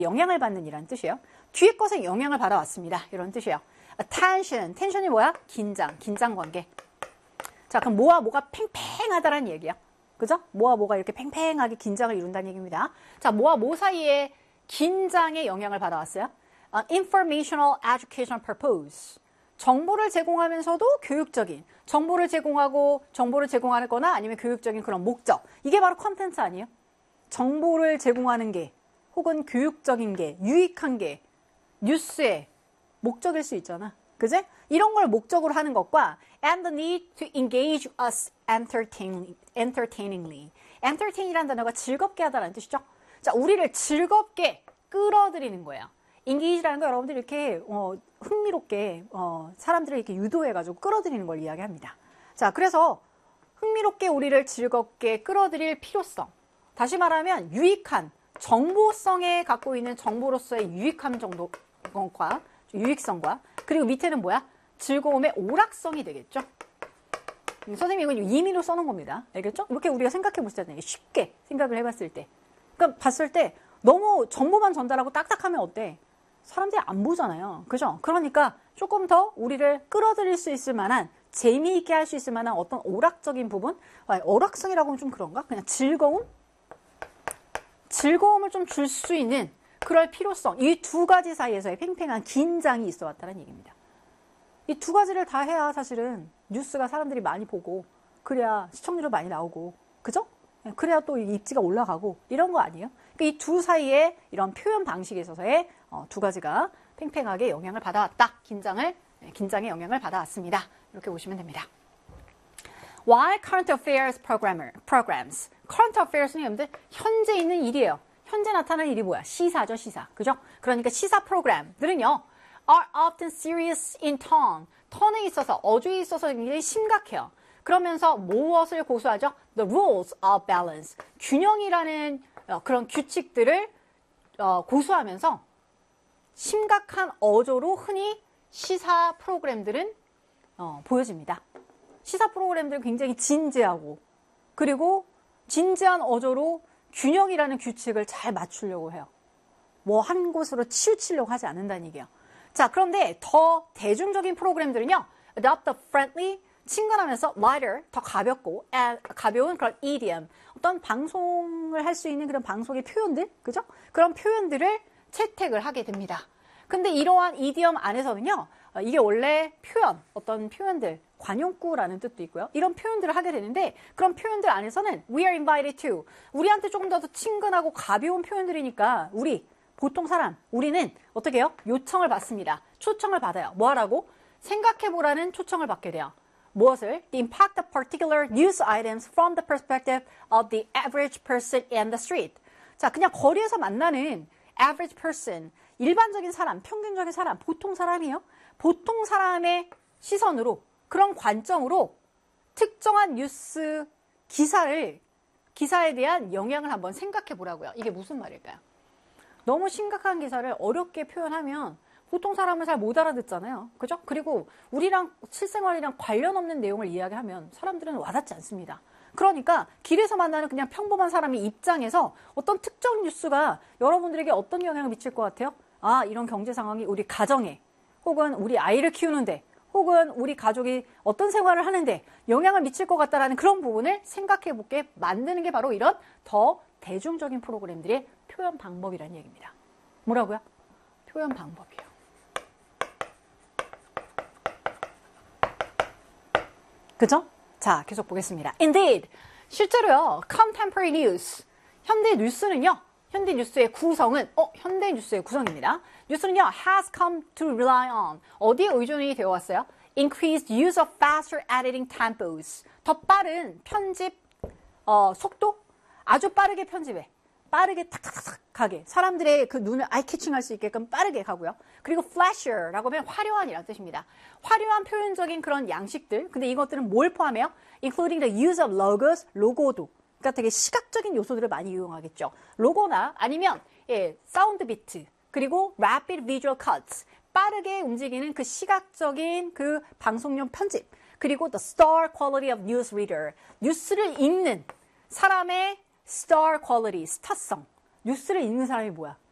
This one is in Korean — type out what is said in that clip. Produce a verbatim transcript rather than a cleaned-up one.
영향을 받는 이라는 뜻이에요. 뒤에 것에 영향을 받아왔습니다. 이런 뜻이에요. attention, 텐션이 뭐야? 긴장, 긴장 관계. 자, 그럼 뭐와 뭐가 팽팽하다라는 얘기야. 그죠? 뭐와 뭐가 이렇게 팽팽하게 긴장을 이룬다는 얘기입니다. 자, 뭐와 뭐 사이에 긴장의 영향을 받아왔어요? Uh, informational educational purpose. 정보를 제공하면서도 교육적인, 정보를 제공하고 정보를 제공하는 거나 아니면 교육적인 그런 목적. 이게 바로 컨텐츠 아니에요? 정보를 제공하는 게 혹은 교육적인 게, 유익한 게 뉴스의 목적일 수 있잖아. 그제? 이런 걸 목적으로 하는 것과 and the need to engage us entertain, entertainingly. entertain이라는 단어가 즐겁게 하다라는 뜻이죠. 자, 우리를 즐겁게 끌어들이는 거예요. engage라는 거 여러분들 이렇게 어, 흥미롭게 어, 사람들을 이렇게 유도해가지고 끌어들이는 걸 이야기합니다. 자, 그래서 흥미롭게 우리를 즐겁게 끌어들일 필요성. 다시 말하면 유익한 정보성에 갖고 있는 정보로서의 유익함 정도과 유익성과 그리고 밑에는 뭐야? 즐거움의 오락성이 되겠죠. 선생님이 이건 임의로 써놓은 겁니다. 알겠죠? 이렇게 우리가 생각해 보시잖아요. 쉽게 생각을 해봤을 때. 그러니까 봤을 때 너무 정보만 전달하고 딱딱하면 어때? 사람들이 안 보잖아요. 그죠? 그러니까 조금 더 우리를 끌어들일 수 있을 만한 재미있게 할 수 있을 만한 어떤 오락적인 부분? 오락성이라고 하면 좀 그런가? 그냥 즐거움? 즐거움을 좀 줄 수 있는 그럴 필요성. 이 두 가지 사이에서의 팽팽한 긴장이 있어 왔다는 얘기입니다. 이 두 가지를 다 해야 사실은 뉴스가 사람들이 많이 보고 그래야 시청률이 많이 나오고 그죠? 그래야 또 입지가 올라가고 이런 거 아니에요? 그러니까 이 두 사이에 이런 표현 방식에 있어서의 어, 두 가지가 팽팽하게 영향을 받아왔다. 긴장을, 긴장의 영향을 받아왔습니다. 이렇게 보시면 됩니다. Why current affairs programmer, programs? current affairs는 여러분들 현재 있는 일이에요. 현재 나타나는 일이 뭐야? 시사죠, 시사. 그죠? 그러니까 시사 프로그램들은요, are often serious in tone. 톤에 있어서, 어조에 있어서 굉장히 심각해요. 그러면서 무엇을 고수하죠? The rules of balance. 균형이라는 어, 그런 규칙들을 어, 고수하면서 심각한 어조로 흔히 시사 프로그램들은 어, 보여집니다. 시사 프로그램들은 굉장히 진지하고 그리고 진지한 어조로 균형이라는 규칙을 잘 맞추려고 해요. 뭐 한 곳으로 치우치려고 하지 않는다는 얘기예요. 자, 그런데 더 대중적인 프로그램들은요. adopt a friendly, 친근하면서 lighter, 더 가볍고 and, 가벼운 그런 idiom, 어떤 방송을 할 수 있는 그런 방송의 표현들, 그죠? 그런 표현들을 채택을 하게 됩니다. 근데 이러한 idiom 안에서는요. 이게 원래 표현, 어떤 표현들, 관용구라는 뜻도 있고요. 이런 표현들을 하게 되는데 그런 표현들 안에서는 we are invited to, 우리한테 조금 더 친근하고 가벼운 표현들이니까 우리, 보통 사람, 우리는 어떻게 해요? 요청을 받습니다. 초청을 받아요. 뭐 하라고? 생각해보라는 초청을 받게 돼요. 무엇을? The impact of particular news items from the perspective of the average person in the street. 자, 그냥 거리에서 만나는 average person, 일반적인 사람, 평균적인 사람, 보통 사람이에요. 보통 사람의 시선으로, 그런 관점으로 특정한 뉴스 기사를, 기사에 대한 영향을 한번 생각해 보라고요. 이게 무슨 말일까요? 너무 심각한 기사를 어렵게 표현하면 보통 사람은 잘 못 알아듣잖아요. 그죠? 그리고 우리랑 실생활이랑 관련 없는 내용을 이야기하면 사람들은 와닿지 않습니다. 그러니까 길에서 만나는 그냥 평범한 사람의 입장에서 어떤 특정 뉴스가 여러분들에게 어떤 영향을 미칠 것 같아요? 아, 이런 경제 상황이 우리 가정에 혹은 우리 아이를 키우는데 혹은 우리 가족이 어떤 생활을 하는데 영향을 미칠 것 같다라는 그런 부분을 생각해 보게 만드는 게 바로 이런 더 대중적인 프로그램들의 표현 방법이라는 얘기입니다. 뭐라고요? 표현 방법이요. 그죠? 자, 계속 보겠습니다. Indeed, 실제로요, contemporary news, 현대 뉴스는요, 현대 뉴스의 구성은, 어, 현대 뉴스의 구성입니다. 뉴스는요, has come to rely on, 어디에 의존이 되어 왔어요? Increased use of faster editing tempos, 더 빠른 편집 어, 속도, 아주 빠르게 편집해. 빠르게 탁탁탁하게 사람들의 그 눈을 아이캐칭할 수 있게끔 빠르게 가고요. 그리고 flasher라고 하면 화려한이라는 뜻입니다. 화려한 표현적인 그런 양식들. 근데 이것들은 뭘 포함해요? Including the use of logos, 로고도. 그러니까 되게 시각적인 요소들을 많이 이용하겠죠. 로고나 아니면 예, 사운드 비트, 그리고 rapid visual cuts. 빠르게 움직이는 그 시각적인 그 방송용 편집. 그리고 the star quality of news reader. 뉴스를 읽는 사람의 star quality, 스타성. 뉴스를 읽는 사람이 뭐야?